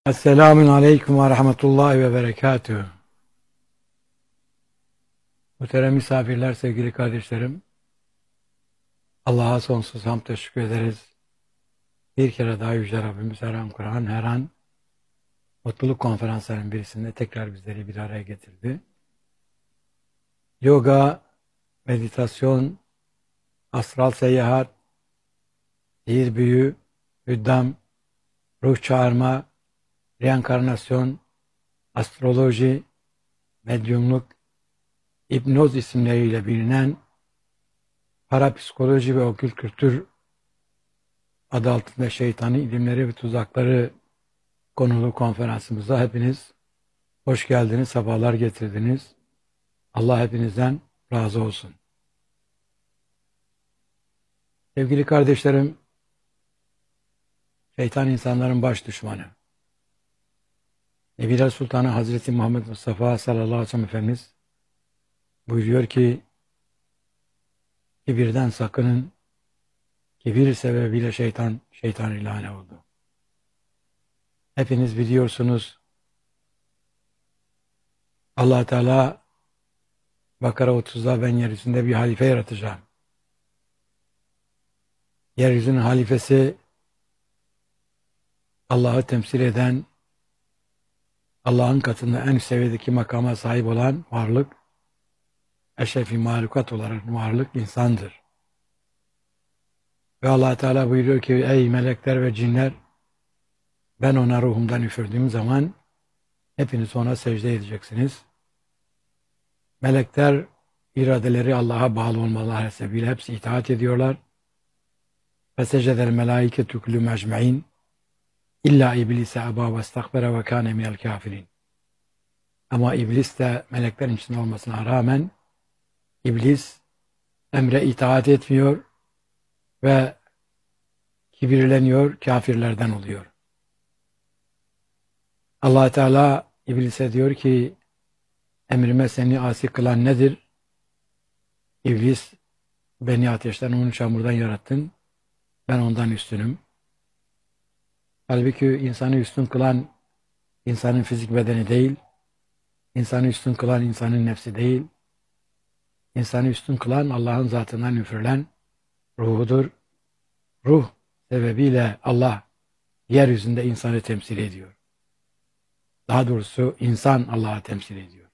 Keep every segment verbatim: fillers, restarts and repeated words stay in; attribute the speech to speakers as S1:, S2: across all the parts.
S1: Esselamun Aleyküm ve Rahmetullahi ve Berekatühü. Muhterem misafirler, sevgili kardeşlerim, Allah'a sonsuz hamd teşekkür ederiz. Bir kere daha Yüce Rabbimiz her an Kur'an, her an mutluluk konferanslarının birisinde tekrar bizleri bir araya getirdi. Yoga, meditasyon, astral seyahat, sihir büyü, hüddam, ruh çağırma, reenkarnasyon, astroloji, medyumluk, hipnoz isimleriyle bilinen parapsikoloji ve okült kültür adı altında şeytani ilimleri ve tuzakları konulu konferansımıza hepiniz hoş geldiniz, sabahlar getirdiniz. Allah hepinizden razı olsun. Sevgili kardeşlerim, şeytan insanların baş düşmanı. Nebiler Sultanı Hazreti Muhammed Mustafa sallallahu aleyhi ve sellem Efendimiz buyuruyor ki, kibirden sakının, kibir sebebiyle şeytan, şeytan ilane oldu. Hepiniz biliyorsunuz, Allah Teala Bakara otuzda ben yeryüzünde bir halife yaratacağım. Yeryüzünün halifesi Allah'ı temsil eden, Allah'ın katında en seviyedeki makama sahip olan varlık, eşrefi mahlukat olarak varlık insandır. Ve Allah Teala buyuruyor ki, ey melekler ve cinler, ben ona ruhumdan üfürdüğüm zaman hepiniz ona secde edeceksiniz. Melekler iradeleri Allah'a bağlı olmaları sebebiyle hepsi itaat ediyorlar. Fesecedel melâiketü kullû ecmaîn illa iblise abâ ve istekbere ve kâne minel kâfirin. Ama iblis de meleklerin içinde olmasına rağmen iblis emre itaat etmiyor ve kibirleniyor, kafirlerden oluyor. Allah Teala iblise diyor ki, emrime seni asi kılan nedir? İblis, beni ateşten, onu çamurdan yarattın, ben ondan üstünüm. Halbuki insanı üstün kılan insanın fizik bedeni değil, insanı üstün kılan insanın nefsi değil, insanı üstün kılan Allah'ın zatından üfürülen ruhudur. Ruh sebebiyle Allah yeryüzünde insanı temsil ediyor. Daha doğrusu insan Allah'ı temsil ediyor.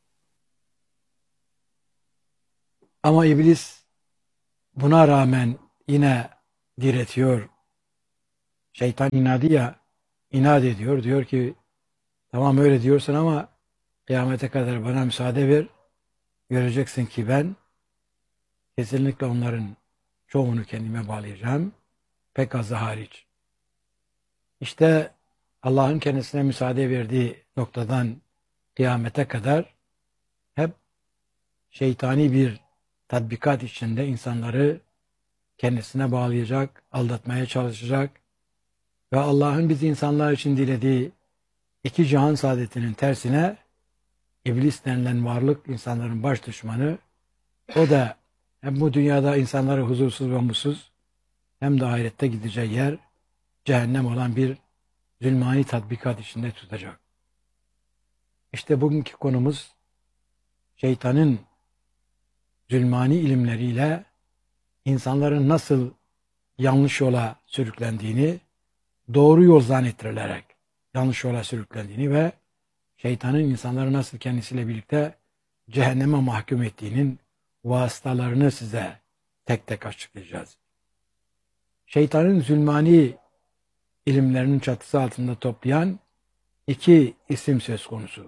S1: Ama iblis buna rağmen yine diretiyor. Şeytan inadı ya, inat ediyor. Diyor ki, tamam öyle diyorsun ama kıyamete kadar bana müsaade ver. Göreceksin ki ben kesinlikle onların çoğunu kendime bağlayacağım. Pek azı hariç. İşte Allah'ın kendisine müsaade verdiği noktadan kıyamete kadar hep şeytani bir tatbikat içinde insanları kendisine bağlayacak, aldatmaya çalışacak ve Allah'ın biz insanlar için dilediği iki cihan saadetinin tersine iblis denilen varlık insanların baş düşmanı, o da hem bu dünyada insanları huzursuz ve mutsuz hem de ahirette gideceği yer cehennem olan bir zulmani tatbikat içinde tutacak. İşte bugünkü konumuz şeytanın zulmani ilimleriyle insanların nasıl yanlış yola sürüklendiğini, doğru yol zannettirilerek yanlış yola sürüklendiğini ve şeytanın insanları nasıl kendisiyle birlikte cehenneme mahkum ettiğinin vasıtalarını size tek tek açıklayacağız. Şeytanın zulmani ilimlerinin çatısı altında toplayan iki isim söz konusu.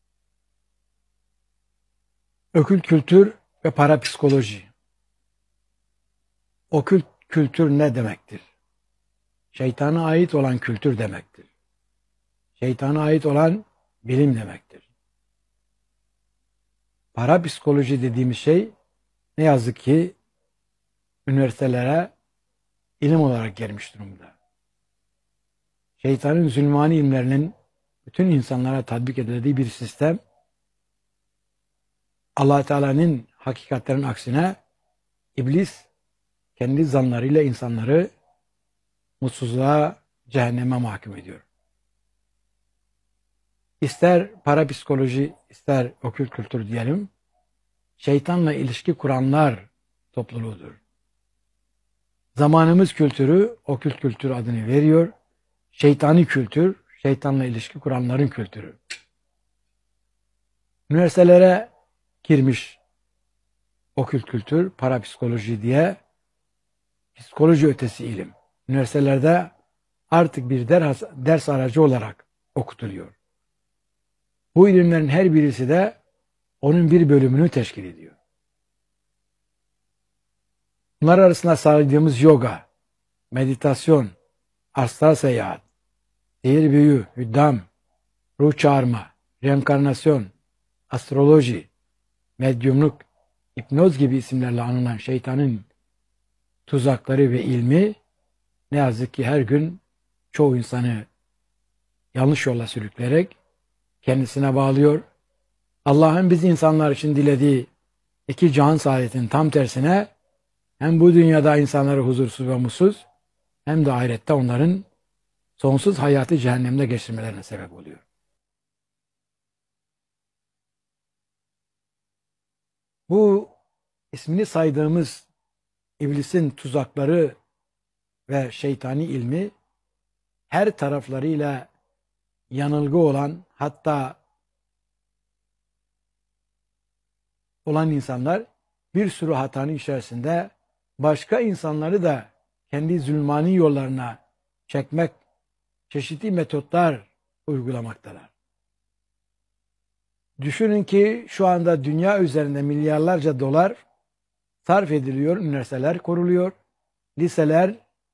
S1: Okült kültür ve parapsikoloji. Okült kültür ne demektir? Şeytana ait olan kültür demektir. Şeytana ait olan bilim demektir. Parapsikoloji dediğimiz şey ne yazık ki üniversitelere ilim olarak gelmiş durumda. Şeytanın zulmani ilimlerinin bütün insanlara tatbik edildiği bir sistem, Allah Teala'nın hakikatlerin aksine iblis kendi zanlarıyla insanları mutsuzluğa, cehenneme mahkum ediyor. ister parapsikoloji, ister okült kültür diyelim, şeytanla ilişki kuranlar topluluğudur. Zamanımız kültürü okült kültür adını veriyor. Şeytani kültür, şeytanla ilişki kuranların kültürü. Üniversitelere girmiş okült kültür, parapsikoloji diye psikoloji ötesi ilim. Üniversitelerde artık bir ders, ders aracı olarak okutuluyor. Bu ilimlerin her birisi de onun bir bölümünü teşkil ediyor. Bunlar arasında saydığımız yoga, meditasyon, astral seyahat, sihir büyü, hüddam, ruh çağırma, reenkarnasyon, astroloji, medyumluk, hipnoz gibi isimlerle anılan şeytanın tuzakları ve ilmi ne yazık ki her gün çoğu insanı yanlış yola sürükleyerek kendisine bağlıyor. Allah'ın biz insanlar için dilediği iki cihan saadetin tam tersine hem bu dünyada insanları huzursuz ve mutsuz hem de ahirette onların sonsuz hayatı cehennemde geçirmelerine sebep oluyor. Bu ismini saydığımız iblisin tuzakları ve şeytani ilmi her taraflarıyla yanılgı olan, hatta olan insanlar bir sürü hatanın içerisinde başka insanları da kendi zulmani yollarına çekmek çeşitli metotlar uygulamaktalar. Düşünün ki şu anda dünya üzerinde milyarlarca dolar sarf ediliyor, üniversiteler kuruluyor, liseler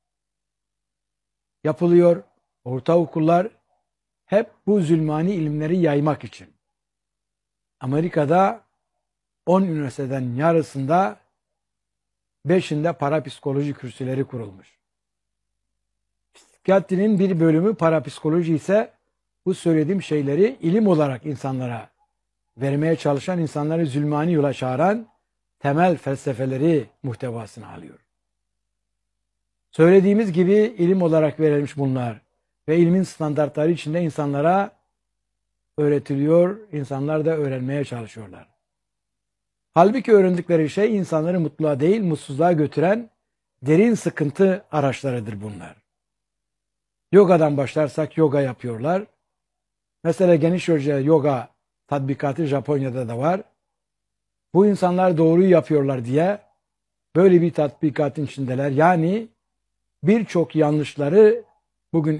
S1: yapılıyor, ortaokullar hep bu zulmani ilimleri yaymak için. Amerika'da on üniversiteden yarısında beşinde parapsikoloji kürsüleri kurulmuş. Psikiyatrinin bir bölümü parapsikoloji ise bu söylediğim şeyleri ilim olarak insanlara vermeye çalışan, insanları zulmani yola çağıran temel felsefeleri muhtevasını alıyor. Söylediğimiz gibi ilim olarak verilmiş bunlar ve ilmin standartları içinde insanlara öğretiliyor, insanlar da öğrenmeye çalışıyorlar. Halbuki öğrendikleri şey insanları mutluluğa değil, mutsuzluğa götüren derin sıkıntı araçlarıdır bunlar. Yogadan başlarsak yoga yapıyorlar. Mesela Geniş Hoca yoga tatbikatı Japonya'da da var. Bu insanlar doğruyu yapıyorlar diye böyle bir tatbikatın içindeler. Yani birçok yanlışları bugün